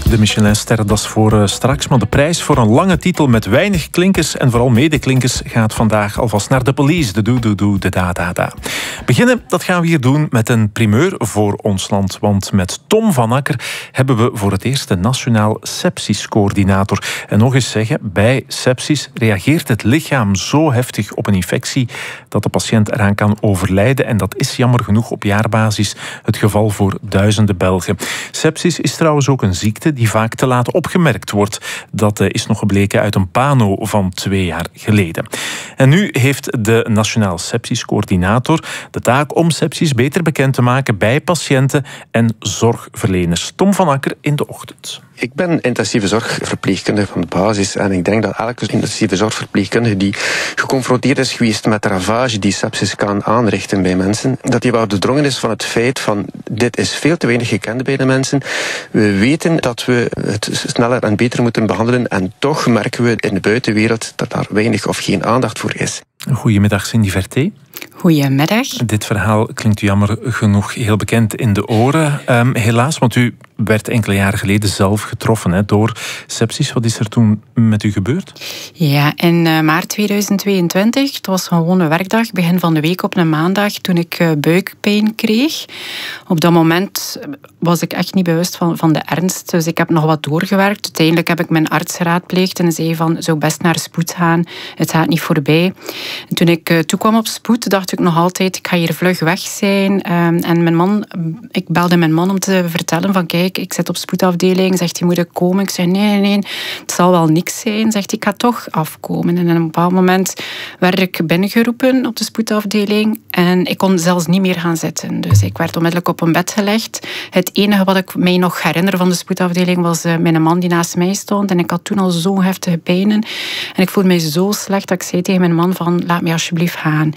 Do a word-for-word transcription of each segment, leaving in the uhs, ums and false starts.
De Michelinster, dat is voor uh, straks. Maar de prijs voor een lange titel met weinig klinkers en vooral medeklinkers gaat vandaag alvast naar de police. De doe, doe, doe, de da, da, da. Beginnen, dat gaan we hier doen met een primeur voor ons land. Want met Tom van Akker hebben we voor het eerst een nationaal sepsiscoördinator. En nog eens zeggen, bij sepsis reageert het lichaam zo heftig op een infectie dat de patiënt eraan kan overlijden. En dat is jammer genoeg op jaarbasis het geval voor duizenden Belgen. Sepsis is trouwens ook een ziekte die vaak te laat opgemerkt wordt. Dat is nog gebleken uit een pano van twee jaar geleden. En nu heeft de Nationaal Sepsiscoördinator de taak om sepsis beter bekend te maken bij patiënten en zorgverleners. Tom van Akker in de ochtend. Ik ben intensieve zorgverpleegkundige van de basis en ik denk dat elke intensieve zorgverpleegkundige die geconfronteerd is geweest met de ravage die sepsis kan aanrichten bij mensen, dat hij wel doordrongen is van het feit van dit is veel te weinig gekend bij de mensen. We weten dat we het sneller en beter moeten behandelen en toch merken we in de buitenwereld dat daar weinig of geen aandacht voor is. Goedemiddag, Cindy Verté. Goedemiddag. Dit verhaal klinkt u jammer genoeg heel bekend in de oren. Um, helaas, want u werd enkele jaren geleden zelf getroffen hè, door sepsis. Wat is er toen met u gebeurd? Ja, in uh, maart tweeduizend tweeëntwintig, het was gewoon een werkdag, begin van de week op een maandag, toen ik uh, buikpijn kreeg. Op dat moment was ik echt niet bewust van, van de ernst, dus ik heb nog wat doorgewerkt. Uiteindelijk heb ik mijn arts geraadpleegd en zei van, zou best naar spoed gaan, het gaat niet voorbij. En toen ik uh, toekwam op spoed, dacht ik nog altijd, ik ga hier vlug weg zijn. Um, en mijn man, ik belde mijn man om te vertellen van, kijk, ik zit op spoedafdeling, zegt hij, moet ik komen? Ik zei, nee, nee, nee, het zal wel niks zijn. Zegt hij, ik ga toch afkomen. En op een bepaald moment werd ik binnengeroepen op de spoedafdeling en ik kon zelfs niet meer gaan zitten. Dus ik werd onmiddellijk op een bed gelegd. Het enige wat ik mij nog herinner van de spoedafdeling was uh, mijn man die naast mij stond en ik had toen al zo'n heftige pijnen. En ik voelde mij zo slecht dat ik zei tegen mijn man van, laat mij alsjeblieft gaan.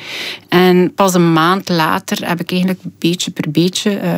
En pas een maand later heb ik eigenlijk beetje per beetje uh,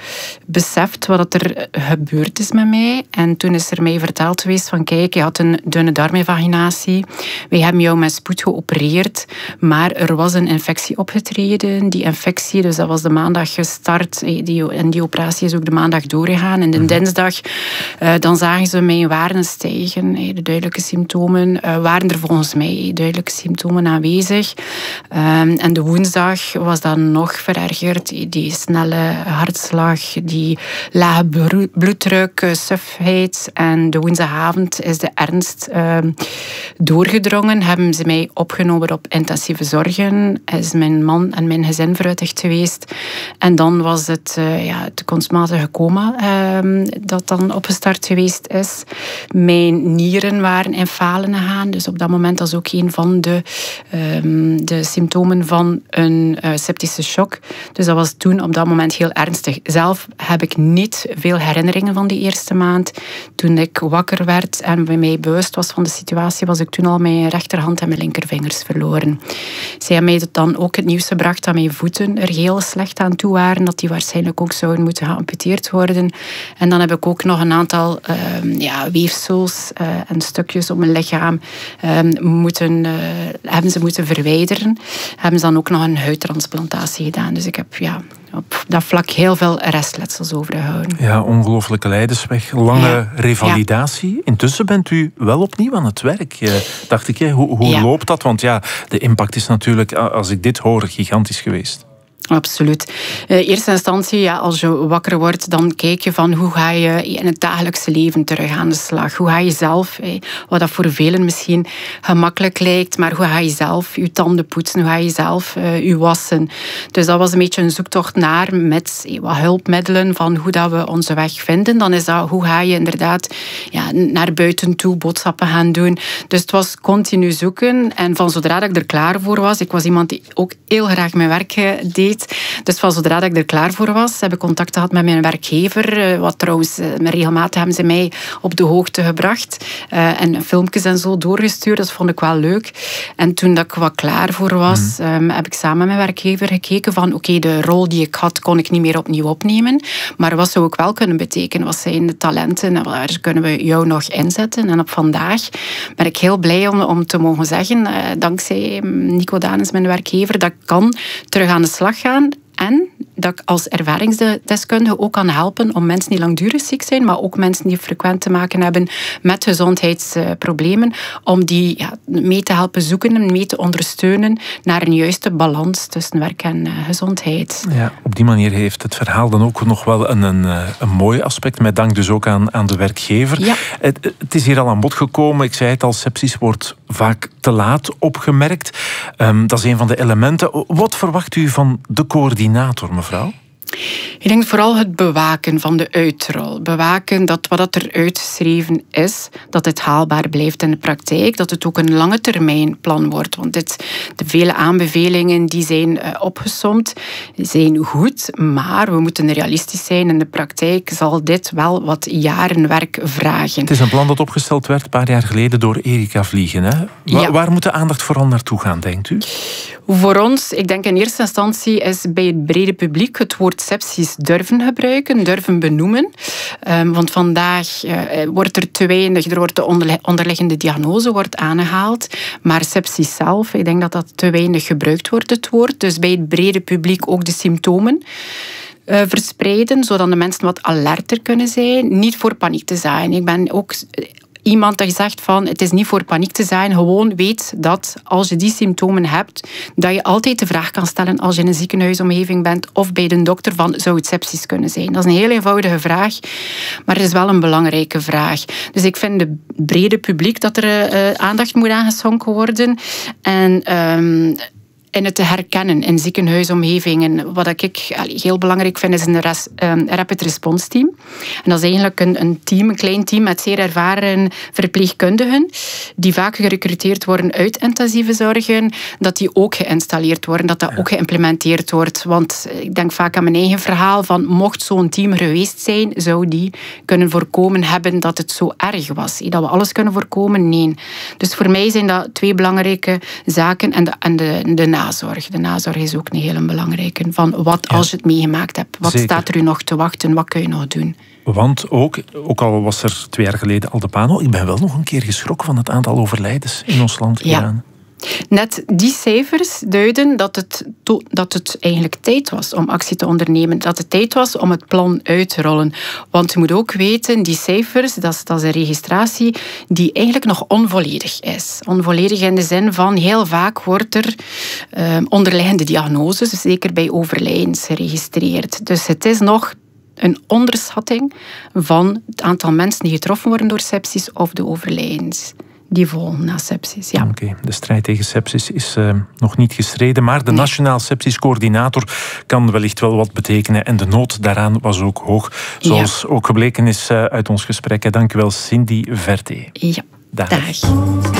beseft wat er gebeurd is met mij. En toen is er mij verteld geweest van, kijk, je had een dunne darminvaginatie. Wij hebben jou met spoed geopereerd, maar er was een infectie opgetreden. Die infectie, dus dat was de maandag gestart. Die, en die operatie is ook de maandag doorgegaan. En de dinsdag, uh, dan zagen ze mijn waarden stijgen. De duidelijke symptomen uh, waren er volgens mij duidelijke symptomen aanwezig. Um, en de woensdag was dat nog verergerd. Die snelle hartslag, die lage bloeddruk, sufheid. En de woensdagavond is de ernst uh, doorgedrongen. Hebben ze mij opgenomen op intensieve zorgen. Is mijn man en mijn gezin verwittigd geweest. En dan was het uh, ja, het kunstmatige coma uh, dat dan opgestart geweest is. Mijn nieren waren in falen gegaan. Dus op dat moment was ook een van de, um, de symptomen van een uh, septische shock. Dus dat was toen op dat moment heel ernstig. Zelf heb ik niet veel herinneringen van die eerste maand. Toen ik wakker werd en mij bewust was van de situatie, was ik toen al mijn rechterhand en mijn linkervingers verloren. Zij hebben mij dan ook het nieuws gebracht dat mijn voeten er heel slecht aan toe waren, dat die waarschijnlijk ook zouden moeten geamputeerd worden. En dan heb ik ook nog een aantal uh, ja, weefsels uh, en stukjes op mijn lichaam uh, moeten, uh, hebben ze moeten verwijderen. Hebben ze dan ook nog een huidtransplantatie gedaan. Dus ik heb ja, op dat vlak heel veel restletsels overgehouden. Ja, ongelooflijke lijdensweg. Lange ja. revalidatie. Ja. Intussen bent u wel opnieuw aan het werk, eh, dacht ik. Hè? Hoe, hoe ja. loopt dat? Want ja, de impact is natuurlijk, als ik dit hoor, gigantisch geweest. Absoluut. In eerste instantie, ja, als je wakker wordt, dan kijk je van hoe ga je in het dagelijkse leven terug aan de slag. Hoe ga je zelf, wat dat voor velen misschien gemakkelijk lijkt, maar hoe ga je zelf je tanden poetsen, hoe ga je zelf uh, je wassen. Dus dat was een beetje een zoektocht naar met wat hulpmiddelen van hoe dat we onze weg vinden. Dan is dat, hoe ga je inderdaad ja, naar buiten toe boodschappen gaan doen. Dus het was continu zoeken en van zodra dat ik er klaar voor was, ik was iemand die ook heel graag mijn werk deed. Dus van zodra dat ik er klaar voor was, heb ik contact gehad met mijn werkgever. Wat trouwens, regelmatig hebben ze mij op de hoogte gebracht. Uh, en filmpjes en zo doorgestuurd. Dat vond ik wel leuk. En toen dat ik wat klaar voor was, mm. um, heb ik samen met mijn werkgever gekeken van oké, okay, de rol die ik had, kon ik niet meer opnieuw opnemen. Maar wat zou ik wel kunnen betekenen? Wat zijn de talenten en waar kunnen we jou nog inzetten? En op vandaag ben ik heel blij om, om te mogen zeggen, uh, dankzij Nico Danes, mijn werkgever, dat ik kan terug aan de slag gaan. En dat ik als ervaringsdeskundige ook kan helpen om mensen die langdurig ziek zijn, maar ook mensen die frequent te maken hebben met gezondheidsproblemen, om die ja, mee te helpen zoeken en mee te ondersteunen naar een juiste balans tussen werk en uh, gezondheid. Ja, op die manier heeft het verhaal dan ook nog wel een, een, een mooi aspect, met dank dus ook aan, aan de werkgever. Ja. Het, het is hier al aan bod gekomen, ik zei het al, sepsis wordt vaak te laat opgemerkt. Um, dat is een van de elementen. Wat verwacht u van de coördinator, mevrouw? Ik denk vooral het bewaken van de uitrol. Bewaken dat wat er uitgeschreven is, dat het haalbaar blijft in de praktijk. Dat het ook een lange termijn plan wordt. Want dit, de vele aanbevelingen die zijn uh, opgesomd, zijn goed. Maar we moeten realistisch zijn. In de praktijk zal dit wel wat jaren werk vragen. Het is een plan dat opgesteld werd een paar jaar geleden door Erika Vliegen. Hè? Wa- ja. Waar moet de aandacht vooral naartoe gaan, denkt u? Voor ons, ik denk in eerste instantie, is bij het brede publiek het woord sepsis durven gebruiken, durven benoemen. Um, want vandaag uh, wordt er te weinig, er wordt de onderli- onderliggende diagnose wordt aangehaald, maar sepsis zelf, ik denk dat dat te weinig gebruikt wordt, het woord. Dus bij het brede publiek ook de symptomen uh, verspreiden, zodat de mensen wat alerter kunnen zijn. Niet voor paniek te zaaien. Ik ben ook iemand die zegt van, het is niet voor paniek te zijn, gewoon weet dat als je die symptomen hebt, dat je altijd de vraag kan stellen als je in een ziekenhuisomgeving bent of bij de dokter van, zou het sepsis kunnen zijn? Dat is een heel eenvoudige vraag, maar het is wel een belangrijke vraag. Dus ik vind het brede publiek dat er uh, aandacht moet aangeschonken worden. En Um, en het te herkennen in ziekenhuisomgevingen. Wat ik heel belangrijk vind, is een res, um, rapid response team. En dat is eigenlijk een, een team, een klein team met zeer ervaren verpleegkundigen, die vaak gerecruiteerd worden uit intensieve zorgen, dat die ook geïnstalleerd worden, dat dat ook geïmplementeerd wordt. Want ik denk vaak aan mijn eigen verhaal van, mocht zo'n team geweest zijn, zou die kunnen voorkomen hebben dat het zo erg was. Dat we alles kunnen voorkomen? Nee. Dus voor mij zijn dat twee belangrijke zaken. En de, en de, de nazorg. De nazorg is ook een hele belangrijke. Van wat als je het meegemaakt hebt? Wat Zeker. Staat er u nog te wachten? Wat kun je nog doen? Want ook, ook al was er twee jaar geleden Aldepano, ik ben wel nog een keer geschrokken van het aantal overlijdens in ons land hieraan. Ja. Net die cijfers duiden dat het, to- dat het eigenlijk tijd was om actie te ondernemen. Dat het tijd was om het plan uit te rollen. Want je moet ook weten, die cijfers, dat is, dat is een registratie die eigenlijk nog onvolledig is. Onvolledig in de zin van, heel vaak wordt er uh, onderliggende diagnoses, zeker bij overlijdens, geregistreerd. Dus het is nog een onderschatting van het aantal mensen die getroffen worden door sepsis of de overlijdens die volgen na sepsis. Ja. Oké, okay. De strijd tegen sepsis is uh, nog niet gestreden, maar de nee. Nationaal Sepsiscoördinator kan wellicht wel wat betekenen en de nood daaraan was ook hoog, zoals ja. ook gebleken is uh, uit ons gesprek. Dank u wel, Cindy Verté. Ja, Dag. Dag.